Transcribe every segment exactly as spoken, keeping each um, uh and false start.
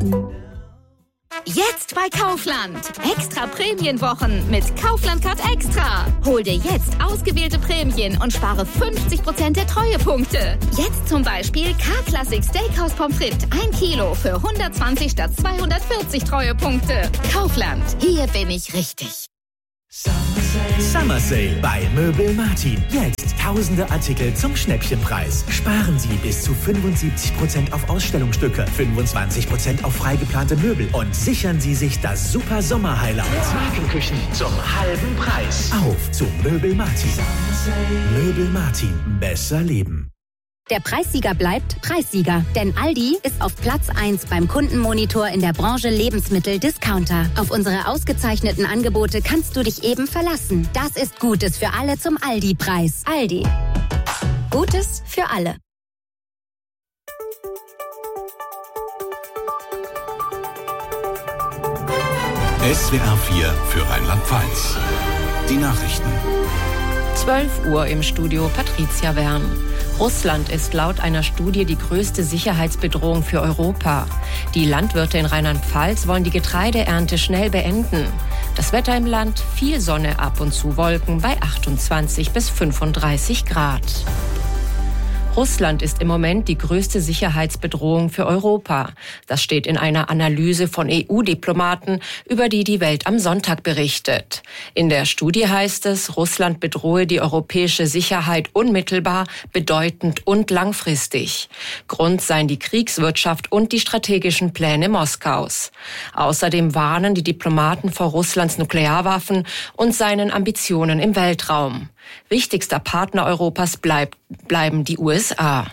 Jetzt bei Kaufland. Extra Prämienwochen mit Kaufland Card Extra. Hol dir jetzt ausgewählte Prämien und spare fünfzig Prozent der Treuepunkte. Jetzt zum Beispiel K-Classic Steakhouse Pommes frites ein Kilo für hundertzwanzig statt zweihundertvierzig Treuepunkte. Kaufland. Hier bin ich richtig. Summer Sale bei Möbel Martin. Jetzt tausende Artikel zum Schnäppchenpreis. Sparen Sie bis zu fünfundsiebzig Prozent auf Ausstellungsstücke, fünfundzwanzig Prozent auf frei geplante Möbel und sichern Sie sich das super Sommer-Highlight. Markenküchen zum halben Preis. Auf zu Möbel Martin. Möbel Martin. Besser leben. Der Preissieger bleibt Preissieger, denn Aldi ist auf Platz eins beim Kundenmonitor in der Branche Lebensmittel-Discounter. Auf unsere ausgezeichneten Angebote kannst du dich eben verlassen. Das ist Gutes für alle zum Aldi-Preis. Aldi. Gutes für alle. S W R vier für Rheinland-Pfalz. Die Nachrichten. zwölf Uhr im Studio Patricia Wern. Russland ist laut einer Studie die größte Sicherheitsbedrohung für Europa. Die Landwirte in Rheinland-Pfalz wollen die Getreideernte schnell beenden. Das Wetter im Land, viel Sonne, ab und zu Wolken bei achtundzwanzig bis fünfunddreißig Grad. Russland ist im Moment die größte Sicherheitsbedrohung für Europa. Das steht in einer Analyse von E U-Diplomaten, über die die Welt am Sonntag berichtet. In der Studie heißt es, Russland bedrohe die europäische Sicherheit unmittelbar, bedeutend und langfristig. Grund seien die Kriegswirtschaft und die strategischen Pläne Moskaus. Außerdem warnen die Diplomaten vor Russlands Nuklearwaffen und seinen Ambitionen im Weltraum. Wichtigster Partner Europas bleibt, bleiben die U S A.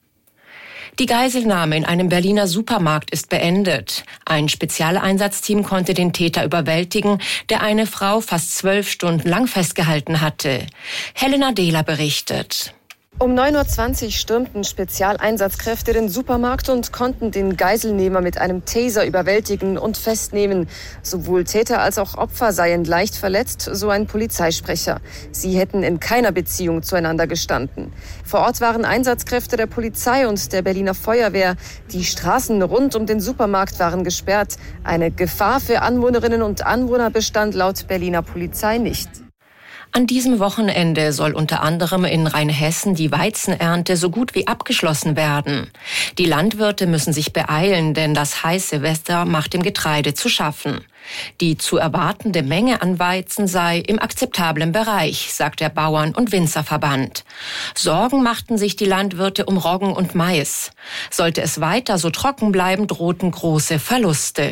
Die Geiselnahme in einem Berliner Supermarkt ist beendet. Ein Spezialeinsatzteam konnte den Täter überwältigen, der eine Frau fast zwölf Stunden lang festgehalten hatte. Helena Dehler berichtet. Um neun Uhr zwanzig stürmten Spezialeinsatzkräfte den Supermarkt und konnten den Geiselnehmer mit einem Taser überwältigen und festnehmen. Sowohl Täter als auch Opfer seien leicht verletzt, so ein Polizeisprecher. Sie hätten in keiner Beziehung zueinander gestanden. Vor Ort waren Einsatzkräfte der Polizei und der Berliner Feuerwehr. Die Straßen rund um den Supermarkt waren gesperrt. Eine Gefahr für Anwohnerinnen und Anwohner bestand laut Berliner Polizei nicht. An diesem Wochenende soll unter anderem in Rheinhessen die Weizenernte so gut wie abgeschlossen werden. Die Landwirte müssen sich beeilen, denn das heiße Wetter macht dem Getreide zu schaffen. Die zu erwartende Menge an Weizen sei im akzeptablen Bereich, sagt der Bauern- und Winzerverband. Sorgen machten sich die Landwirte um Roggen und Mais. Sollte es weiter so trocken bleiben, drohten große Verluste.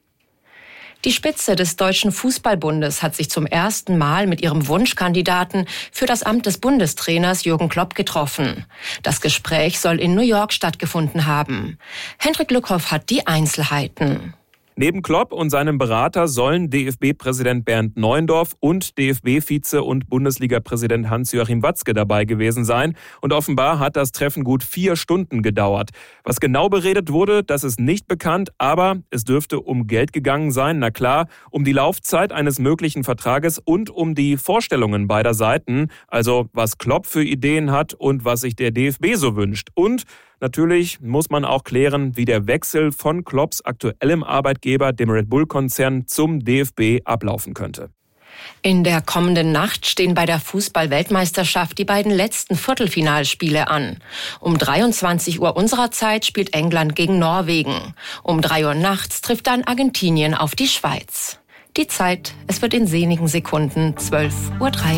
Die Spitze des Deutschen Fußballbundes hat sich zum ersten Mal mit ihrem Wunschkandidaten für das Amt des Bundestrainers Jürgen Klopp getroffen. Das Gespräch soll in New York stattgefunden haben. Hendrik Lückhoff hat die Einzelheiten. Neben Klopp und seinem Berater sollen D F B-Präsident Bernd Neuendorf und D F B-Vize und Bundesliga-Präsident Hans-Joachim Watzke dabei gewesen sein. Und offenbar hat das Treffen gut vier Stunden gedauert. Was genau beredet wurde, das ist nicht bekannt, aber es dürfte um Geld gegangen sein. Na klar, um die Laufzeit eines möglichen Vertrages und um die Vorstellungen beider Seiten. Also was Klopp für Ideen hat und was sich der D F B so wünscht. Und natürlich muss man auch klären, wie der Wechsel von Klopps aktuellem Arbeitgeber, dem Red Bull-Konzern, zum D F B ablaufen könnte. In der kommenden Nacht stehen bei der Fußball-Weltmeisterschaft die beiden letzten Viertelfinalspiele an. Um dreiundzwanzig Uhr unserer Zeit spielt England gegen Norwegen. Um drei Uhr nachts trifft dann Argentinien auf die Schweiz. Die Zeit, es wird in wenigen Sekunden zwölf Uhr drei.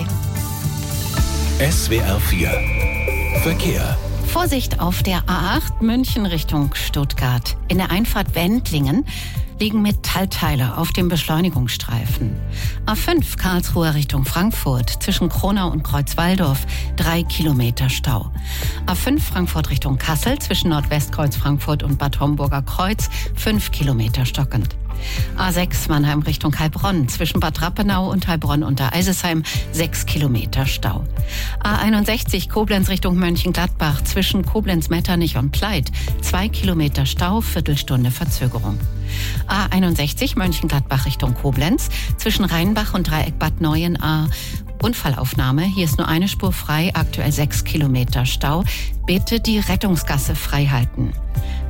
S W R vier Verkehr. Vorsicht auf der A acht München Richtung Stuttgart. In der Einfahrt Wendlingen liegen Metallteile auf dem Beschleunigungsstreifen. A fünf Karlsruhe Richtung Frankfurt zwischen Kronau und Kreuzwaldorf drei Kilometer Stau. A fünf Frankfurt Richtung Kassel zwischen Nordwestkreuz Frankfurt und Bad Homburger Kreuz fünf Kilometer stockend. A sechs Mannheim Richtung Heilbronn zwischen Bad Rappenau und Heilbronn unter Eisesheim sechs Kilometer Stau. A einundsechzig Koblenz Richtung Mönchengladbach zwischen Koblenz-Metternich und Pleit zwei Kilometer Stau, Viertelstunde Verzögerung. A einundsechzig Mönchengladbach Richtung Koblenz zwischen Rheinbach und Dreieck Bad Neuenahr. Unfallaufnahme, hier ist nur eine Spur frei, aktuell sechs Kilometer Stau. Bitte die Rettungsgasse frei halten.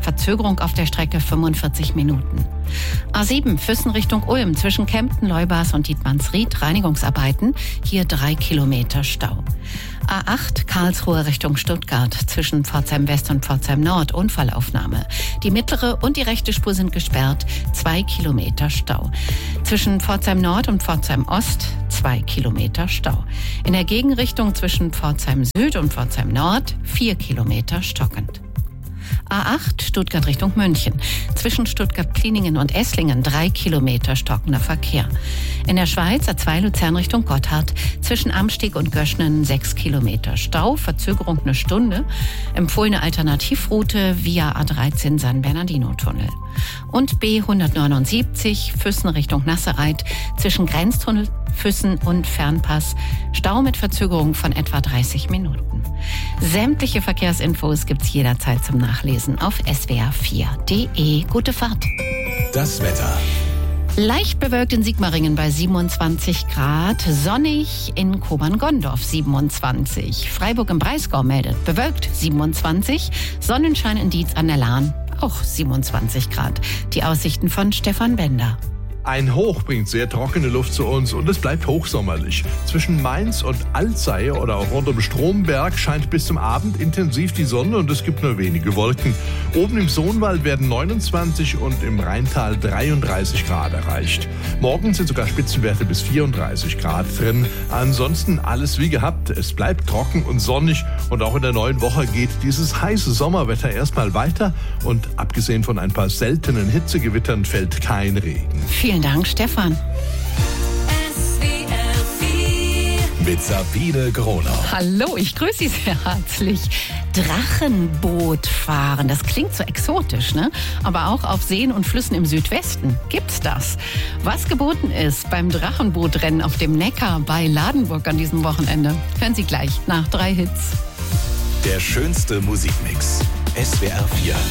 Verzögerung auf der Strecke fünfundvierzig Minuten. A sieben Füssen Richtung Ulm zwischen Kempten, Leubas und Dietmannsried Reinigungsarbeiten. Hier drei Kilometer Stau. A acht Karlsruhe Richtung Stuttgart zwischen Pforzheim West und Pforzheim Nord Unfallaufnahme. Die mittlere und die rechte Spur sind gesperrt. Zwei Kilometer Stau. Zwischen Pforzheim Nord und Pforzheim Ost zwei Kilometer Stau. In der Gegenrichtung zwischen Pforzheim Süd und Pforzheim Nord vier Kilometer stockend. A acht Stuttgart Richtung München. Zwischen Stuttgart-Kliningen und Esslingen drei Kilometer stockender Verkehr. In der Schweiz A zwei Luzern Richtung Gotthard. Zwischen Amsteg und Göschnen sechs Kilometer Stau. Verzögerung eine Stunde. Empfohlene Alternativroute via A dreizehn San Bernardino-Tunnel. Und B hundertneunundsiebzig Füssen Richtung Nassereit. Zwischen Grenztunnel, Füssen und Fernpass. Stau mit Verzögerung von etwa dreißig Minuten. Sämtliche Verkehrsinfos gibt's jederzeit zum Nachlesen auf s w r vier punkt d e. Gute Fahrt. Das Wetter. Leicht bewölkt in Sigmaringen bei siebenundzwanzig Grad, sonnig in Kobern-Gondorf siebenundzwanzig. Freiburg im Breisgau meldet bewölkt siebenundzwanzig, Sonnenschein in Dietz an der Lahn auch siebenundzwanzig Grad. Die Aussichten von Stefan Bender. Ein Hoch bringt sehr trockene Luft zu uns und es bleibt hochsommerlich. Zwischen Mainz und Alzey oder auch rund um Stromberg scheint bis zum Abend intensiv die Sonne und es gibt nur wenige Wolken. Oben im Sohnwald werden neunundzwanzig und im Rheintal dreiunddreißig Grad erreicht. Morgen sind sogar Spitzenwerte bis vierunddreißig Grad drin. Ansonsten alles wie gehabt. Es bleibt trocken und sonnig und auch in der neuen Woche geht dieses heiße Sommerwetter erstmal weiter und abgesehen von ein paar seltenen Hitzegewittern fällt kein Regen. Vielen Dank, Stefan. Mit Sabine Gronau. Hallo, ich grüße Sie sehr herzlich. Drachenboot fahren, das klingt so exotisch, ne? Aber auch auf Seen und Flüssen im Südwesten gibt's das. Was geboten ist beim Drachenbootrennen auf dem Neckar bei Ladenburg an diesem Wochenende, hören Sie gleich nach drei Hits. Der schönste Musikmix. S W R vier.